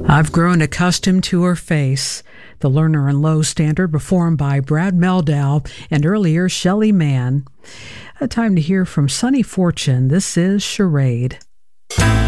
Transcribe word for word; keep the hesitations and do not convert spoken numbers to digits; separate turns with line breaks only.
I've grown accustomed to her face. The Lerner and Lowe Standard, performed by Brad Mehldau and earlier Shelly Manne. A time to hear from Sonny Fortune. This is Charade.